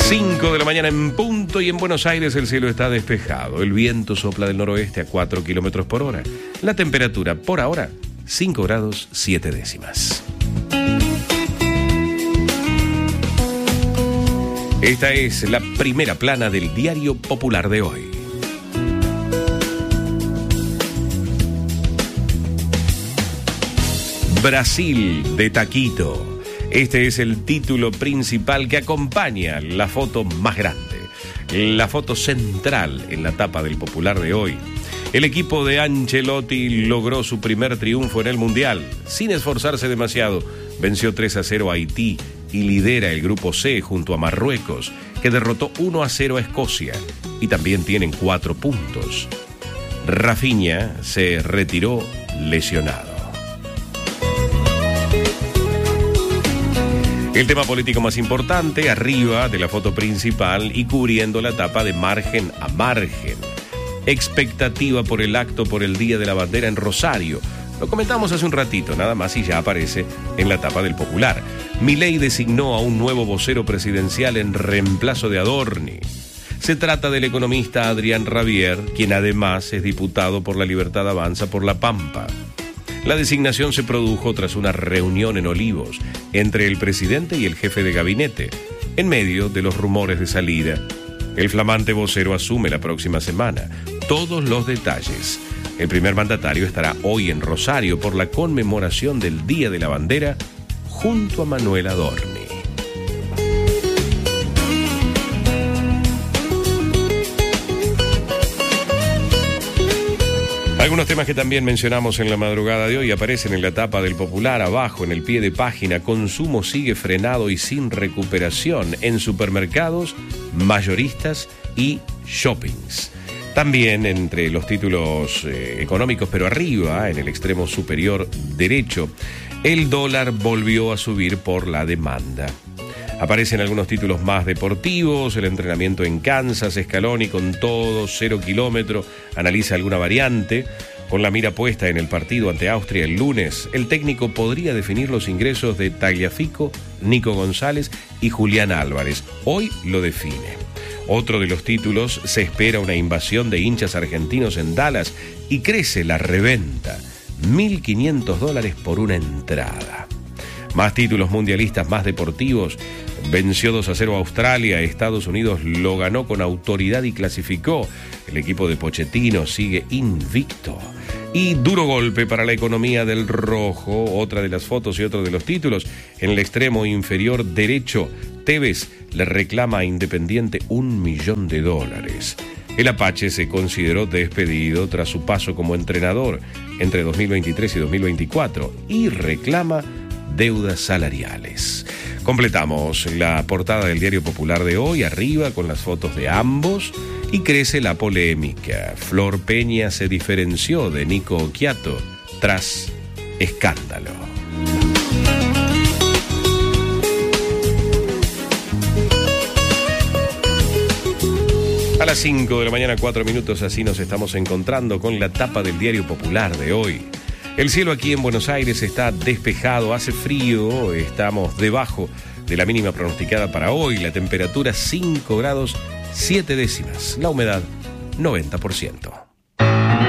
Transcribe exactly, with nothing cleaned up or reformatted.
cinco de la mañana en punto y en Buenos Aires el cielo está despejado. El viento sopla del noroeste a cuatro kilómetros por hora. La temperatura por ahora, cinco grados siete décimas. Esta es la primera plana del Diario Popular de hoy. Brasil de taquito. Este es el título principal que acompaña la foto más grande, la foto central en la tapa del Popular de hoy. El equipo de Ancelotti logró su primer triunfo en el Mundial, sin esforzarse demasiado. Venció tres a cero a Haití y lidera el grupo C junto a Marruecos, que derrotó uno a cero a Escocia, y también tienen cuatro puntos. Rafinha se retiró lesionado. El tema político más importante, arriba de la foto principal y cubriendo la tapa de margen a margen. Expectativa por el acto por el Día de la Bandera en Rosario. Lo comentamos hace un ratito, nada más, y ya aparece en la tapa del Popular. Milei designó a un nuevo vocero presidencial en reemplazo de Adorni. Se trata del economista Adrián Rabier, quien además es diputado por La Libertad Avanza por La Pampa. La designación se produjo tras una reunión en Olivos entre el presidente y el jefe de gabinete, en medio de los rumores de salida. El flamante vocero asume la próxima semana. Todos los detalles. El primer mandatario estará hoy en Rosario por la conmemoración del Día de la Bandera junto a Manuel Adorni. Algunos temas que también mencionamos en la madrugada de hoy aparecen en la tapa del Popular, abajo en el pie de página. Consumo sigue frenado y sin recuperación en supermercados, mayoristas y shoppings. También entre los títulos eh, económicos, pero arriba, en el extremo superior derecho, el dólar volvió a subir por la demanda. Aparecen algunos títulos más deportivos, el entrenamiento en Kansas, Scaloni con todo, cero kilómetro, analiza alguna variante. Con la mira puesta en el partido ante Austria el lunes, el técnico podría definir los ingresos de Tagliafico, Nico González y Julián Álvarez. Hoy lo define. Otro de los títulos, se espera una invasión de hinchas argentinos en Dallas y crece la reventa, mil quinientos dólares por una entrada. Más títulos mundialistas, más deportivos. Venció dos a cero a Australia, Estados Unidos lo ganó con autoridad y clasificó. El equipo de Pochettino sigue invicto. Y duro golpe para la economía del rojo, otra de las fotos y otro de los títulos. En el extremo inferior derecho, Tevez le reclama a Independiente un millón de dólares. El Apache se consideró despedido tras su paso como entrenador entre dos mil veintitrés y dos mil veinticuatro y reclama deudas salariales. Completamos la portada del Diario Popular de hoy, arriba con las fotos de ambos, y crece la polémica. Flor Peña se diferenció de Nico Occhiato tras escándalo. A las cinco de la mañana, cuatro minutos, así nos estamos encontrando con la tapa del Diario Popular de hoy. El cielo aquí en Buenos Aires está despejado, hace frío, estamos debajo de la mínima pronosticada para hoy, la temperatura cinco grados siete décimas, la humedad noventa por ciento.